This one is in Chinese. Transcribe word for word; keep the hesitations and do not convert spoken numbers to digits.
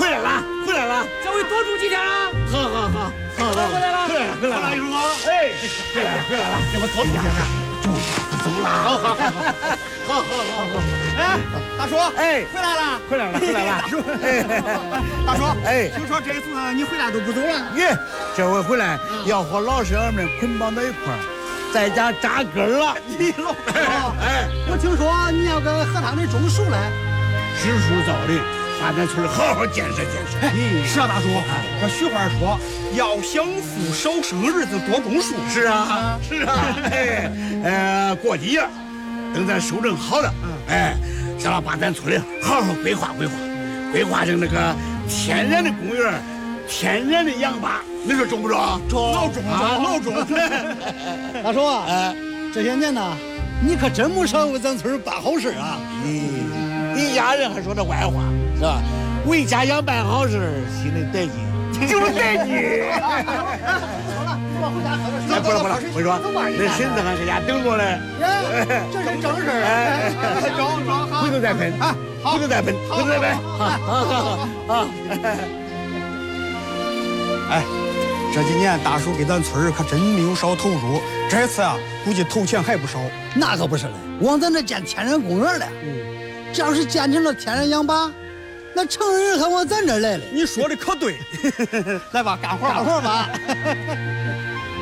来了，回来了， 这回多住几天啊？ 好好好，好好， 回来了， 回来了，回来了， 大叔， 哎，回来了，回来了，这我多几天了，住不走了，好好好，好好好好， 哎，大叔， 哎， 回来了， 回来了，回来了， 大叔，哎，大叔， 哎， 听说这一次你回来都不走了？ 耶，这回回来要和老师们捆绑到一块儿，在家扎根了。 你老哎， 我听说你要搁河塘里种树嘞， 植树造林，把咱村好好建设建设。 哎，是啊，大叔，这徐话说，要享福少生儿子多种树。 是啊，是啊，哎，呃，过几年，等咱收成好了，哎，想要把咱村里好好规划规划，规划成那个天然的公园，天然的氧吧，你说中不中？ 中，老中，老中。 大叔啊， 哎， 这些年呢，你可真不少为咱村办好事啊。 你你家人还说这歪话是吧？为家乡办好事，心里得劲，就是得劲。 我回家喝点水。 哎，不了不了，我说，那婶子还搁家等着嘞。 哎，这是正事儿。 哎， 中中好， 回头再喷，啊，回头再喷，回头再喷。好好好好。 哎，这几年大叔给咱村儿可真没有少投入，这次啊，估计投钱还不少。 那可不是嘞，往咱这建天然公园了。这要是建成了天然氧吧，那城里人还往咱这儿来了。 你说的可对，来吧，干活吧。 干活吧。